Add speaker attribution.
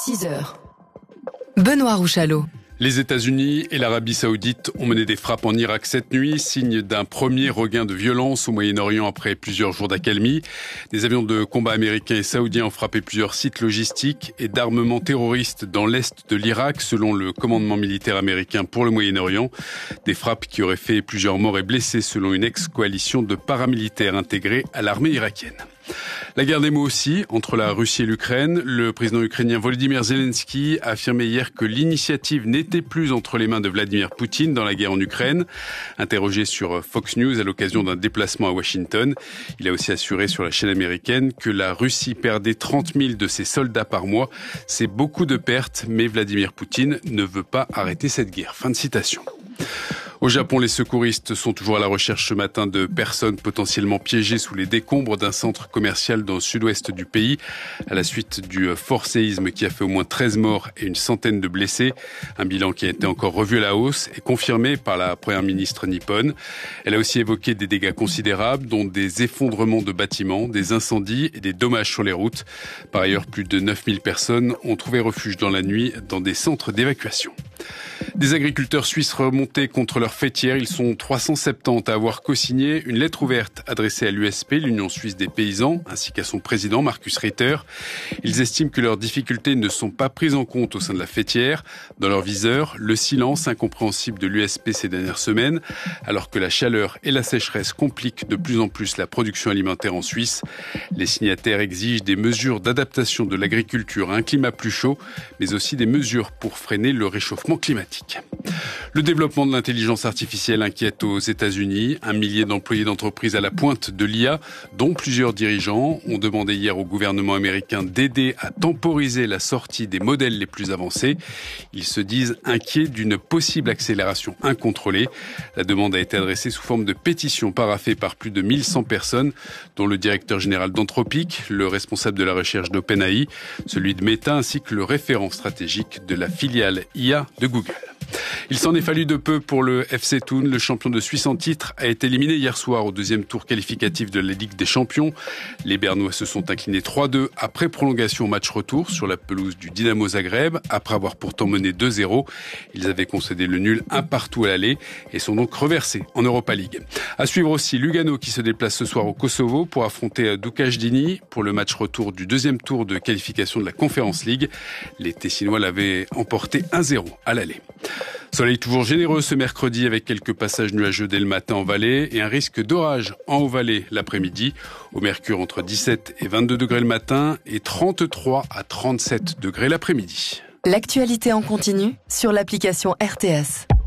Speaker 1: 6 heures. Benoît Rouchalot.
Speaker 2: Les États-Unis et l'Arabie Saoudite ont mené des frappes en Irak cette nuit, signe d'un premier regain de violence au Moyen-Orient après plusieurs jours d'accalmie. Des avions de combat américains et saoudiens ont frappé plusieurs sites logistiques et d'armement terroriste dans l'est de l'Irak, selon le commandement militaire américain pour le Moyen-Orient. Des frappes qui auraient fait plusieurs morts et blessés, selon une ex-coalition de paramilitaires intégrés à l'armée irakienne. La guerre des mots aussi, entre la Russie et l'Ukraine. Le président ukrainien Volodymyr Zelensky a affirmé hier que l'initiative n'était plus entre les mains de Vladimir Poutine dans la guerre en Ukraine. Interrogé sur Fox News à l'occasion d'un déplacement à Washington, il a aussi assuré sur la chaîne américaine que la Russie perdait 30 000 de ses soldats par mois. C'est beaucoup de pertes, mais Vladimir Poutine ne veut pas arrêter cette guerre. Fin de citation. Au Japon, les secouristes sont toujours à la recherche ce matin de personnes potentiellement piégées sous les décombres d'un centre commercial dans le sud-ouest du pays, à la suite du fort séisme qui a fait au moins 13 morts et une centaine de blessés. Un bilan qui a été encore revu à la hausse et confirmé par la première ministre nippone. Elle a aussi évoqué des dégâts considérables, dont des effondrements de bâtiments, des incendies et des dommages sur les routes. Par ailleurs, plus de 9000 personnes ont trouvé refuge dans la nuit dans des centres d'évacuation. Des agriculteurs suisses remontés contre leur fêtière. Ils sont 370 à avoir co-signé une lettre ouverte adressée à l'USP, l'Union suisse des paysans, ainsi qu'à son président Markus Ritter. Ils estiment que leurs difficultés ne sont pas prises en compte au sein de la fêtière. Dans leur viseur, le silence incompréhensible de l'USP ces dernières semaines, alors que la chaleur et la sécheresse compliquent de plus en plus la production alimentaire en Suisse. Les signataires exigent des mesures d'adaptation de l'agriculture à un climat plus chaud, mais aussi des mesures pour freiner le réchauffement climatique. Le développement de l'intelligence artificielle inquiète aux États-Unis. 1 millier d'employés d'entreprises à la pointe de l'IA, dont plusieurs dirigeants, ont demandé hier au gouvernement américain d'aider à temporiser la sortie des modèles les plus avancés. Ils se disent inquiets d'une possible accélération incontrôlée. La demande a été adressée sous forme de pétition paraphée par plus de 1100 personnes, dont le directeur général d'Anthropic, le responsable de la recherche d'OpenAI, celui de Meta ainsi que le référent stratégique de la filiale IA de Google. Il s'en est fallu de peu pour le FC Thun. Le champion de Suisse en titre a été éliminé hier soir au deuxième tour qualificatif de la Ligue des Champions. Les Bernois se sont inclinés 3-2 après prolongation au match retour sur la pelouse du Dynamo Zagreb. Après avoir pourtant mené 2-0, ils avaient concédé le nul 1-1 à l'aller et sont donc reversés en Europa League. À suivre aussi Lugano qui se déplace ce soir au Kosovo pour affronter Dukajdini pour le match retour du deuxième tour de qualification de la Conference League. Les Tessinois l'avaient emporté 1-0 à l'aller. Soleil toujours généreux ce mercredi avec quelques passages nuageux dès le matin en vallée et un risque d'orage en haut-vallée l'après-midi. Au mercure entre 17 et 22 degrés le matin et 33 à 37 degrés l'après-midi.
Speaker 1: L'actualité en continu sur l'application RTS.